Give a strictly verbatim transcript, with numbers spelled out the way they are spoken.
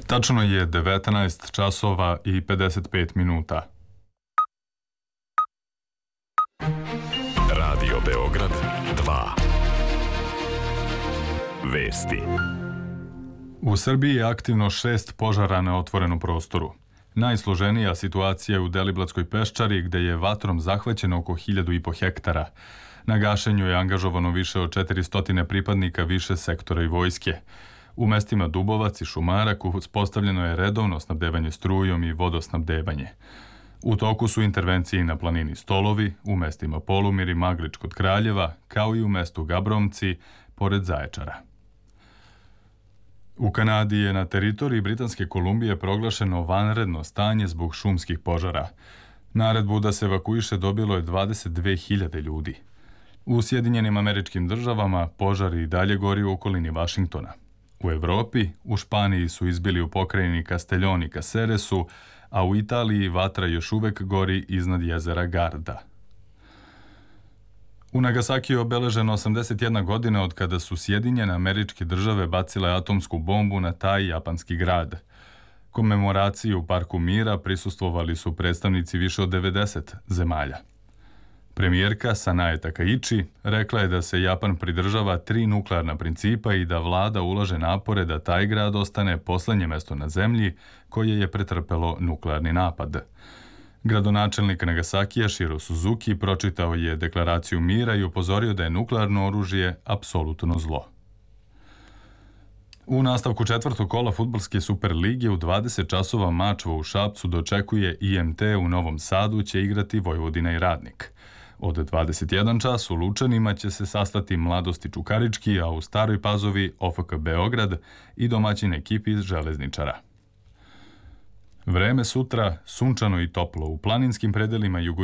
Tačno je devetnaest časova i pedeset pet minuta. Radio Beograd dva. Vesti. U Srbiji je aktivno šest požara na otvorenom prostoru. Najsloženija situacija je u Deliblatskoj peščari, gde je vatrom zahvaćeno oko hiljadu i po hektara. Na gašenju je angažovano više od četiristo pripadnika više sektora i vojske. U mestima Dubovac i Šumarak uspostavljeno je redovno snabdevanje strujom i vodosnabdevanje. U toku su intervencije na planini Stolovi, u mestima Polumir i Maglič kod Kraljeva, kao i u mestu Gabromci, pored Zaječara. U Kanadi je na teritoriji Britanske Kolumbije proglašeno vanredno stanje zbog šumskih požara. Naredbu da se evakuiše dobilo je dvadeset dve hiljade ljudi. U Sjedinjenim Američkim Državama požari i dalje gori u okolini Vašingtona. U Evropi, u Španiji su izbili u pokrajini Castellon i Caceresu, a u Italiji vatra još uvek gori iznad jezera Garda. U Nagasaki je obeleženo osamdeset jedna godina od kada su Sjedinjene Američke Države bacile atomsku bombu na taj japanski grad. Komemoraciji u Parku mira prisustvovali su predstavnici više od devedeset zemalja. Premijerka Sanae Takaichi rekla je da se Japan pridržava tri nuklearna principa i da vlada ulaže napore da taj grad ostane poslednje mesto na zemlji koje je pretrpelo nuklearni napad. Gradonačelnik Nagasakija Shiro Suzuki pročitao je deklaraciju mira i upozorio da je nuklearno oružje apsolutno zlo. U nastavku četvrtog kola fudbalske Superlige u dvadeset časova Mačva u Šapcu dočekuje I M T u Novom Sadu će igrati Vojvodina i Radnik. Od dvadeset jedan čas u Lučanima će se sastati Mladost i Čukarički, a u Staroj Pazovi O F K Beograd i domaćin ekipi iz Železničara. Vreme sutra sunčano i toplo u planinskim predelima jugo